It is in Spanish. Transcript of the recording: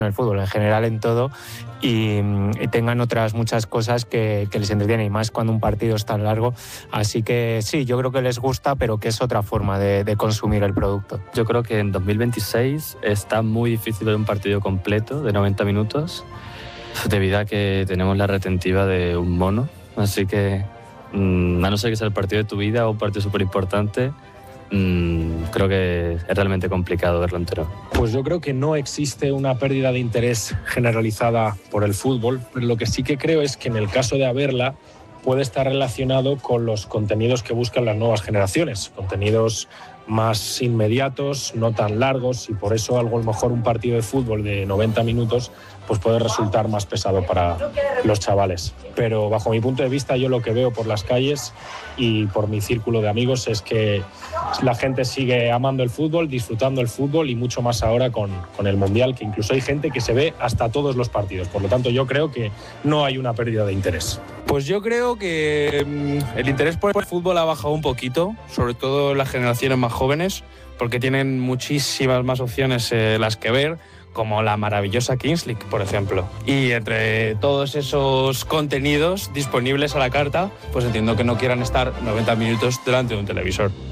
en el fútbol, en general en todo, y tengan otras muchas cosas que les entretienen, y más cuando un partido es tan largo. Así que sí, yo creo que les gusta, pero que es otra forma de consumir el producto. Yo creo que en 2026 está muy difícil ver un partido completo de 90 minutos debido a que tenemos la retentiva de un mono. Así que, a no ser que sea el partido de tu vida o un partido súper importante, creo que es realmente complicado verlo entero. Pues yo creo que no existe una pérdida de interés generalizada por el fútbol, pero lo que sí que creo es que en el caso de haberla puede estar relacionado con los contenidos que buscan las nuevas generaciones, contenidos más inmediatos, no tan largos, y por eso algo, a lo mejor un partido de fútbol de 90 minutos pues puede resultar más pesado para los chavales. Pero bajo mi punto de vista, yo lo que veo por las calles y por mi círculo de amigos es que la gente sigue amando el fútbol, disfrutando el fútbol, y mucho más ahora con el Mundial, que incluso hay gente que se ve hasta todos los partidos. Por lo tanto, yo creo que no hay una pérdida de interés. Pues yo creo que el interés por el fútbol ha bajado un poquito, sobre todo en las generaciones más jóvenes, porque tienen muchísimas más opciones las que ver, como la maravillosa Kings League, por ejemplo. Y entre todos esos contenidos disponibles a la carta, pues entiendo que no quieran estar 90 minutos delante de un televisor.